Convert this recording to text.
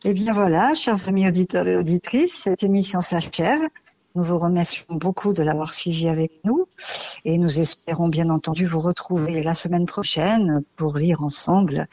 Eh bien voilà, chers amis auditeurs et auditrices, cette émission s'achève. Nous vous remercions beaucoup de l'avoir suivi avec nous et nous espérons bien entendu vous retrouver la semaine prochaine pour lire ensemble